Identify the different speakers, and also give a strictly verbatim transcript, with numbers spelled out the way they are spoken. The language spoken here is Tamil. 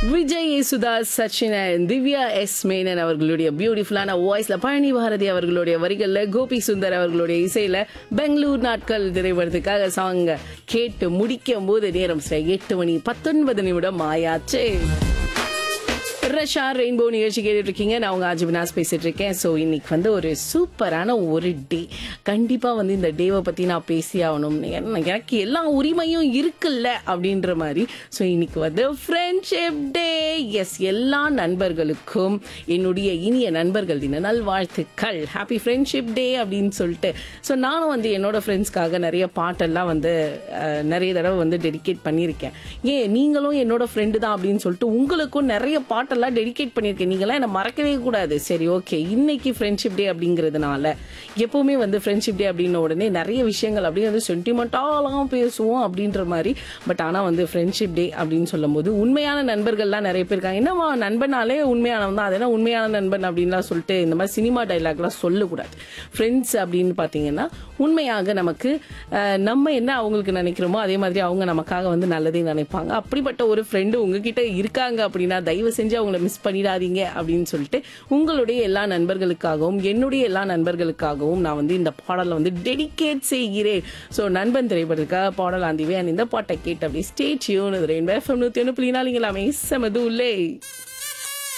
Speaker 1: விஜய் யேசுதாஸ் சச்சின் திவ்யா எஸ் மேனன் அவர்களுடைய பியூட்டிஃபுல்லான வாய்ஸ்ல பழனி பாரதி அவர்களுடைய வரிகள்ல கோபி சுந்தர் அவர்களுடைய இசையில பெங்களூர் நாட்கள் திரைப்படத்துக்காக சாங் கேட்டு முடிக்கும் போது நேரம் சரி எட்டு மணி பத்தொன்பது நிமிடம் ஆயாச்சு. ரஷா ரெயின்போ நிகழ்ச்சி கேட்டுட்டு இருக்கீங்க. நான் உங்க ஆஜிபினாஸ் பேசிட்டு இருக்கேன். ஸோ இன்னைக்கு வந்து ஒரு சூப்பரான ஒரு டே. கண்டிப்பா வந்து இந்த டேவை பத்தி நான் பேசி ஆகணும். எனக்கு எல்லா உரிமையும் இருக்குல்ல அப்படின்ற மாதிரி. ஸோ இன்னைக்கு வந்து ஃப்ரெண்ட்ஷிப் டே. எஸ், எல்லா நண்பர்களுக்கும் என்னுடைய இனிய நண்பர்கள் தின நல்வாழ்த்துக்கள். ஹாப்பி ஃப்ரெண்ட்ஷிப் டே அப்படின்னு சொல்லிட்டு ஸோ நானும் வந்து என்னோட ஃப்ரெண்ட்ஸ்க்காக நிறைய பாட்டெல்லாம் வந்து நிறைய தடவை வந்து டெடிகேட் பண்ணியிருக்கேன். ஏன் நீங்களும் என்னோட ஃப்ரெண்டு தான் அப்படின்னு சொல்லிட்டு உங்களுக்கும் நிறைய பாட்டெல்லாம் டெடிகேட் பண்ணியிருக்கேன். நீங்களாம் என்ன மறக்கவே கூடாது. சரி, ஓகே. இன்னைக்கு ஃப்ரெண்ட்ஷிப் டே அப்படிங்கிறதுனால எப்பவுமே வந்து ஃப்ரெண்ட்ஷிப் டே அப்படின்ன உடனே நிறைய விஷயங்கள் அப்படியே வந்து சென்டிமெண்டாலாம் பேசுவோம் அப்படின்ற மாதிரி. பட் ஆனால் வந்து ஃப்ரெண்ட்ஷிப் டே அப்படின்னு சொல்லும் போது உண்மையான நண்பர்கள்லாம் நிறைய பேர் இருக்காங்க. என்னவா நண்பனாலே உண்மையானவன் தான், அதெல்லாம் உண்மையான நண்பன் அப்படின்லாம் சொல்லிட்டு இந்த மாதிரி சினிமா டைலாக்லாம் சொல்லக்கூடாது. ஃப்ரெண்ட்ஸ் அப்படின்னு பார்த்தீங்கன்னா உண்மையாக நமக்கு நம்ம என்ன அவங்களுக்கு நினைக்கிறோமோ அதே மாதிரி அவங்க நமக்காக வந்து நல்லதே நினைப்பாங்க. அப்படிப்பட்ட ஒரு ஃப்ரெண்டு உங்ககிட்ட இருக்காங்க அப்படின்னா தயவு செஞ்சு அவங்கள மிஸ் பண்ணிடாதீங்க அப்படின்னு சொல்லிட்டு உங்களுடைய எல்லா நண்பர்களுக்காகவும் என்னுடைய எல்லா நண்பர்களுக்காகவும் நான் வந்து இந்த பாடலை வந்து டெடிகேட் செய்கிறேன். ஸோ நண்பன் திரைப்படத்துக்காக பாடல் ஆந்திவே இந்த பாட்டை கேட்டு அப்படி ஸ்டே டியூன் ரெயின்போ எஃப்எம் நூற்றி ஒன்று புள்ளி நாலு இங்கே எல்லாமே செமது உள்ளே.